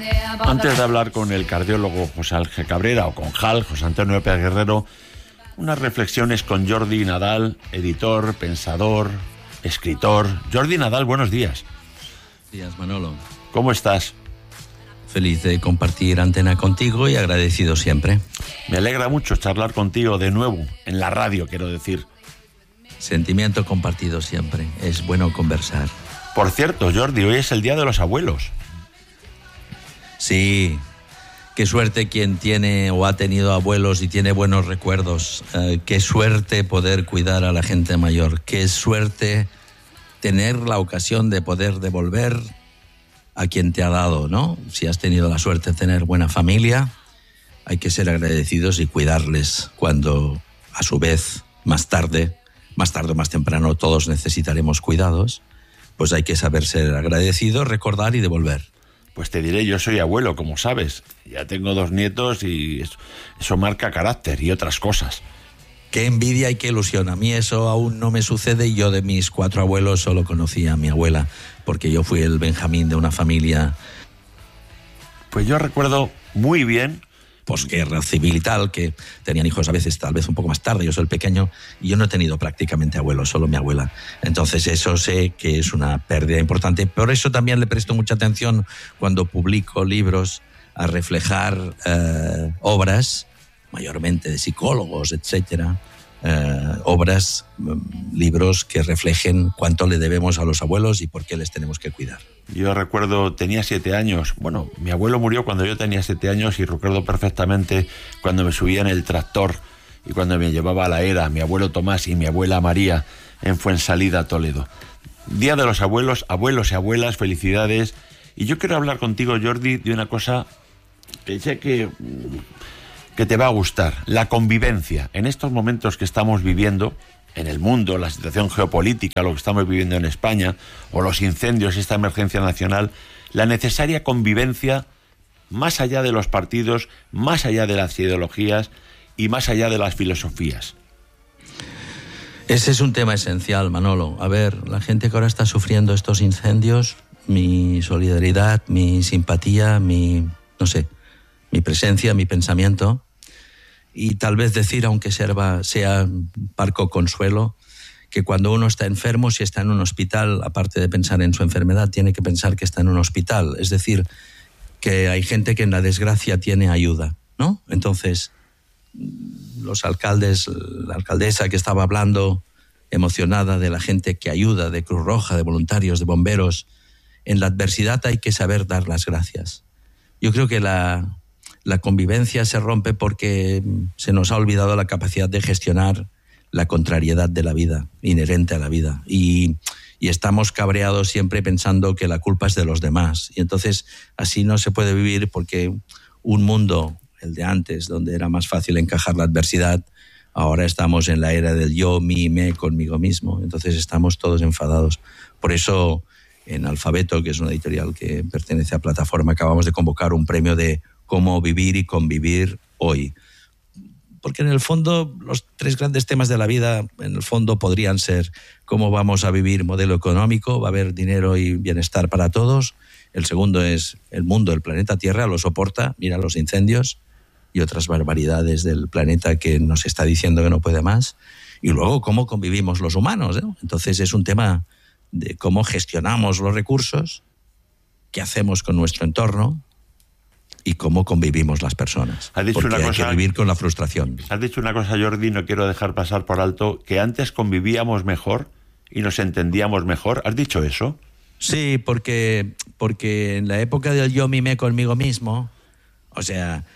Antes de hablar con el cardiólogo José Ángel Cabrera o con José Antonio López Guerrero, unas reflexiones con Jordi Nadal, editor, pensador, escritor. Jordi Nadal, buenos días. Buenos días, Manolo. ¿Cómo estás? Feliz de compartir antena contigo y agradecido siempre. Me alegra mucho charlar contigo de nuevo, en la radio, quiero decir. Sentimiento compartido siempre. Es bueno conversar. Por cierto, Jordi, hoy es el Día de los Abuelos. Sí, qué suerte quien tiene o ha tenido abuelos y tiene buenos recuerdos. Qué suerte poder cuidar a la gente mayor. Qué suerte tener la ocasión de poder devolver a quien te ha dado, ¿no? Si has tenido la suerte de tener buena familia, hay que ser agradecidos y cuidarles cuando, a su vez, más tarde o más temprano, todos necesitaremos cuidados. Pues hay que saber ser agradecido, recordar y devolver. Pues te diré, yo soy abuelo, como sabes. Ya tengo 2 nietos y eso marca carácter y otras cosas. Qué envidia y qué ilusión. A mí eso aún no me sucede y yo de mis 4 abuelos solo conocí a mi abuela, porque yo fui el Benjamín de una familia. Pues yo recuerdo muy bien. Posguerra civil y tal, que tenían hijos a veces, tal vez un poco más tarde, yo soy el pequeño, y yo no he tenido prácticamente abuelos, solo mi abuela. Entonces eso sé que es una pérdida importante. Por eso también le presto mucha atención cuando publico libros a reflejar obras, mayormente de psicólogos, etcétera, obras, libros que reflejen cuánto le debemos a los abuelos y por qué les tenemos que cuidar. Yo recuerdo, tenía 7 años. Bueno, mi abuelo murió cuando yo tenía 7 años y recuerdo perfectamente cuando me subía en el tractor y cuando me llevaba a la era mi abuelo Tomás y mi abuela María en Fuensalida, Toledo. Día de los abuelos, abuelos y abuelas, felicidades. Y yo quiero hablar contigo, Jordi, de una cosa que sé que te va a gustar. La convivencia. En estos momentos que estamos viviendo en el mundo, la situación geopolítica, lo que estamos viviendo en España, o los incendios, esta emergencia nacional, la necesaria convivencia más allá de los partidos, más allá de las ideologías y más allá de las filosofías. Ese es un tema esencial, Manolo. A ver, la gente que ahora está sufriendo estos incendios, mi solidaridad, mi simpatía, mi presencia, mi pensamiento. Y tal vez decir, aunque sea parco consuelo, que cuando uno está enfermo, si está en un hospital, aparte de pensar en su enfermedad, tiene que pensar que está en un hospital. Es decir, que hay gente que en la desgracia tiene ayuda, ¿no? Entonces, los alcaldes, la alcaldesa que estaba hablando, emocionada de la gente que ayuda, de Cruz Roja, de voluntarios, de bomberos, en la adversidad hay que saber dar las gracias. Yo creo que la convivencia se rompe porque se nos ha olvidado la capacidad de gestionar la contrariedad de la vida, inherente a la vida. Y estamos cabreados siempre pensando que la culpa es de los demás. Y entonces así no se puede vivir, porque un mundo, el de antes, donde era más fácil encajar la adversidad, ahora estamos en la era del yo, mi, me, conmigo mismo. Entonces estamos todos enfadados. Por eso en Alfabeto, que es una editorial que pertenece a Plataforma, acabamos de convocar un premio de cómo vivir y convivir hoy. Porque en el fondo los 3 grandes temas de la vida, en el fondo podrían ser cómo vamos a vivir modelo económico, va a haber dinero y bienestar para todos. El segundo es el mundo, el planeta Tierra lo soporta, mira los incendios y otras barbaridades del planeta que nos está diciendo que no puede más. Y luego cómo convivimos los humanos, ¿no? Entonces es un tema de cómo gestionamos los recursos, qué hacemos con nuestro entorno y cómo convivimos las personas. Has dicho porque una hay cosa, que vivir con la frustración. Has dicho una cosa, Jordi, no quiero dejar pasar por alto, que antes convivíamos mejor y nos entendíamos mejor. ¿Has dicho eso? Sí, porque en la época del yo mimé conmigo mismo, o sea,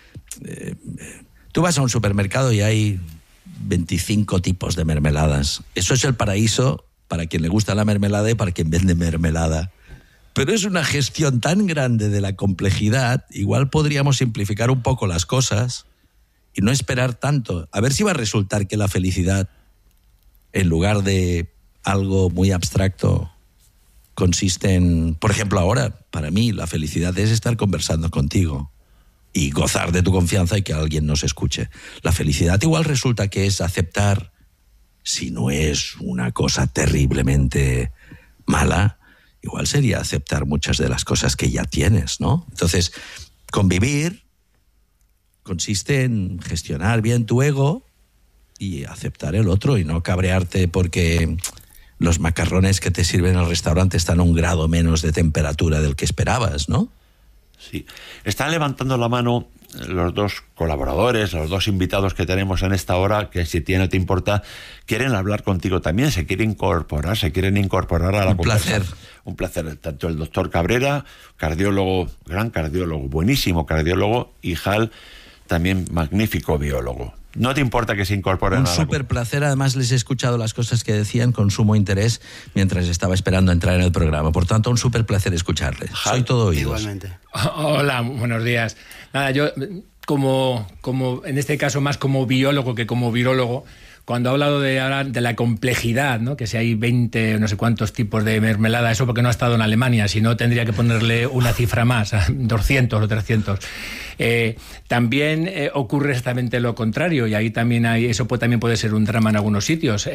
tú vas a un supermercado y hay 25 tipos de mermeladas. Eso es el paraíso para quien le gusta la mermelada y para quien vende mermelada. Pero es una gestión tan grande de la complejidad, igual podríamos simplificar un poco las cosas y no esperar tanto. A ver si va a resultar que la felicidad, en lugar de algo muy abstracto, consiste en, por ejemplo, ahora, para mí, la felicidad es estar conversando contigo y gozar de tu confianza y que alguien nos escuche. La felicidad igual resulta que es aceptar, si no es una cosa terriblemente mala, igual sería aceptar muchas de las cosas que ya tienes, ¿no? Entonces, convivir consiste en gestionar bien tu ego y aceptar el otro y no cabrearte porque los macarrones que te sirven en el restaurante están a 1 grado menos de temperatura del que esperabas, ¿no? Sí. Están levantando la mano los 2 colaboradores, los 2 invitados que tenemos en esta hora, que si no te importa, quieren hablar contigo también, se quieren incorporar a la conversación. Un placer. Tanto el doctor Cabrera, cardiólogo, gran cardiólogo, buenísimo cardiólogo, y Hal, también magnífico biólogo. ¿No te importa que se incorporen? Un súper placer, además les he escuchado las cosas que decían con sumo interés mientras estaba esperando entrar en el programa. Por tanto, un súper placer escucharles. Soy todo oídos. Igualmente. Hola, buenos días. Nada, yo como en este caso más como biólogo que como virólogo, cuando ha hablado de la complejidad, ¿no? Que si hay 20 no sé cuántos tipos de mermelada, eso porque no ha estado en Alemania, si no tendría que ponerle una cifra más, 200 o 300. También ocurre exactamente lo contrario, y ahí también también puede ser un drama en algunos sitios.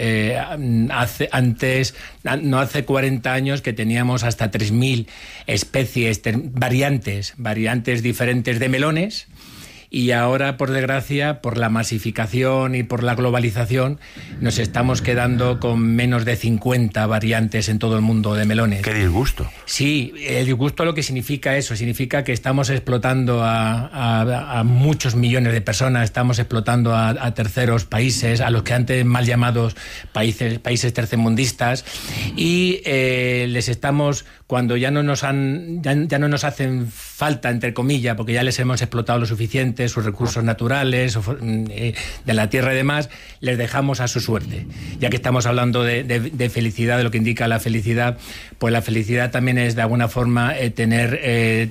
No hace 40 años que teníamos hasta 3.000 especies, variantes diferentes de melones. Y ahora, por desgracia, por la masificación y por la globalización, nos estamos quedando con menos de 50 variantes en todo el mundo de melones. ¡Qué disgusto! Sí, el disgusto lo que significa eso, significa que estamos explotando a muchos millones de personas, estamos explotando a terceros países, a los que antes mal llamados países tercermundistas, y les estamos, cuando ya no nos hacen falta, entre comillas, porque ya les hemos explotado lo suficiente, sus recursos naturales, de la tierra y demás, les dejamos a su suerte. Ya que estamos hablando de felicidad, de lo que indica la felicidad, pues la felicidad también es de alguna forma tener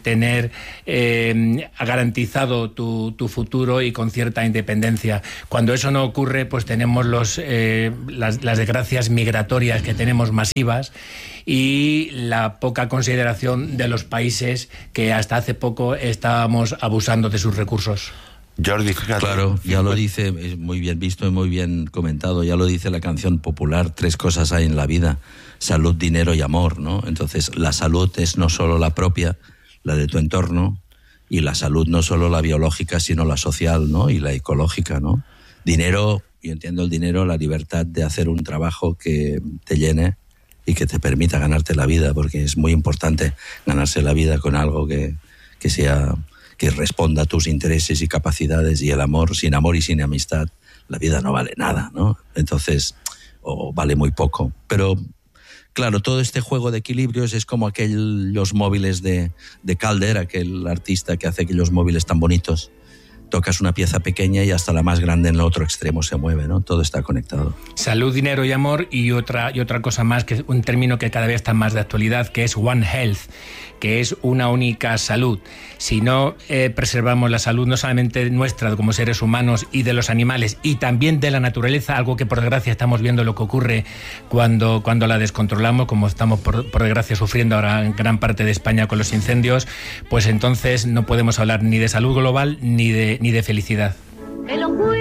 garantizado tu futuro y con cierta independencia. Cuando eso no ocurre, pues tenemos las desgracias migratorias que tenemos masivas y la poca consideración de los países que hasta hace poco estábamos abusando de sus recursos. Jordi, fíjate. Claro, ya lo dice, es muy bien visto y muy bien comentado, ya lo dice la canción popular, 3 cosas hay en la vida: salud, dinero y amor, ¿no? Entonces, la salud es no solo la propia, la de tu entorno, y la salud no solo la biológica, sino la social, ¿no? Y la ecológica, ¿no? Dinero, yo entiendo el dinero, la libertad de hacer un trabajo que te llene y que te permita ganarte la vida, porque es muy importante ganarse la vida con algo que responda a tus intereses y capacidades, y el amor, sin amor y sin amistad, la vida no vale nada, ¿no? Entonces, o vale muy poco. Pero, claro, todo este juego de equilibrios es como aquellos móviles de Calder, aquel artista que hace aquellos móviles tan bonitos. Tocas una pieza pequeña y hasta la más grande en el otro extremo se mueve, ¿no? Todo está conectado. Salud, dinero y amor, y otra cosa más, que es un término que cada vez está más de actualidad, que es One Health, que es una única salud. Si no preservamos la salud, no solamente nuestra como seres humanos y de los animales, y también de la naturaleza, algo que por desgracia estamos viendo lo que ocurre cuando la descontrolamos, como estamos por desgracia sufriendo ahora en gran parte de España con los incendios, pues entonces no podemos hablar ni de salud global ni de felicidad.